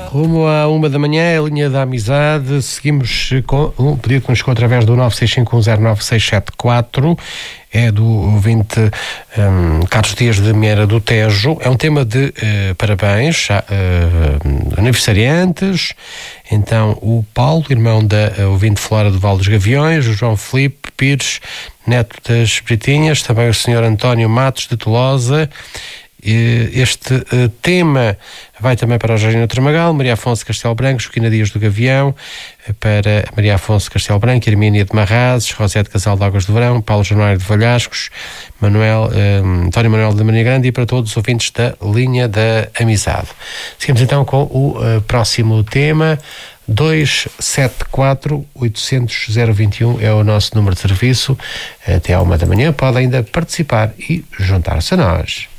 Rumo à 1 da manhã, a linha da amizade. Seguimos com um pedido que nos chegou através do 965109674. É do ouvinte Carlos Dias de Meira do Tejo. É um tema de parabéns, aniversariantes. Então, o Paulo, irmão da ouvinte Flora do Val dos Gaviões, o João Filipe Pires, neto das Britinhas, também o senhor António Matos de Tolosa. Este tema vai também para a Georgina Tramagal, Maria Afonso Castelo Branco, Joaquina Dias do Gavião, para Maria Afonso Castelo Branco, Hermínia de Marrazes, Rosé de Casal de Águas do Verão, Paulo Januário de Valhascos, António Manuel de Maria Grande, e para todos os ouvintes da linha da amizade. Seguimos então com o próximo tema. 274-800-021 é o nosso número de serviço. Até à 1 da manhã pode ainda participar e juntar-se a nós.